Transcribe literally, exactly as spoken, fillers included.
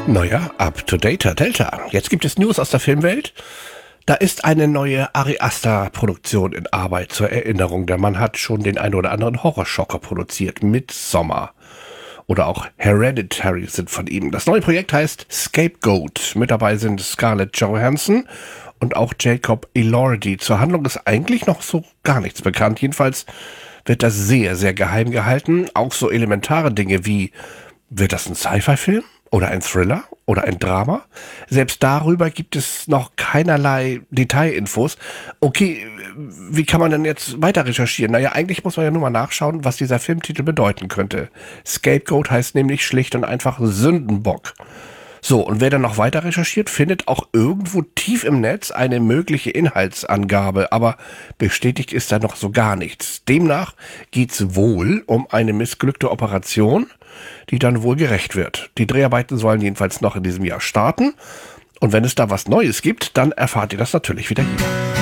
Neuer Up-to-Dater Delta. Jetzt gibt es News aus der Filmwelt. Da ist eine neue Ari Aster-Produktion in Arbeit. Zur Erinnerung, der Mann hat schon den einen oder anderen Horrorschocker produziert. Midsommar oder auch Hereditary sind von ihm. Das neue Projekt heißt Scapegoat. Mit dabei sind Scarlett Johansson und auch Jacob Elordi. Zur Handlung ist eigentlich noch so gar nichts bekannt. Jedenfalls wird das sehr, sehr geheim gehalten. Auch so elementare Dinge wie, wird das ein Sci-Fi-Film? Oder ein Thriller? Oder ein Drama? Selbst darüber gibt es noch keinerlei Detailinfos. Okay, wie kann man denn jetzt weiter recherchieren? Naja, eigentlich muss man ja nur mal nachschauen, was dieser Filmtitel bedeuten könnte. Scapegoat heißt nämlich schlicht und einfach Sündenbock. So, und wer dann noch weiter recherchiert, findet auch irgendwo tief im Netz eine mögliche Inhaltsangabe, aber bestätigt ist da noch so gar nichts. Demnach geht's wohl um eine missglückte Operation, die dann wohl gerecht wird. Die Dreharbeiten sollen jedenfalls noch in diesem Jahr starten, und wenn es da was Neues gibt, dann erfahrt ihr das natürlich wieder hier.